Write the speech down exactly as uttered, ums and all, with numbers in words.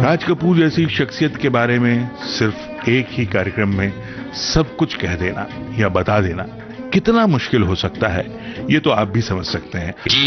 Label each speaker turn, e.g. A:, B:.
A: राज कपूर जैसी शख्सियत के बारे में सिर्फ एक ही कार्यक्रम में सब कुछ कह देना या बता देना कितना मुश्किल हो सकता है, ये तो आप भी समझ सकते हैं।
B: जी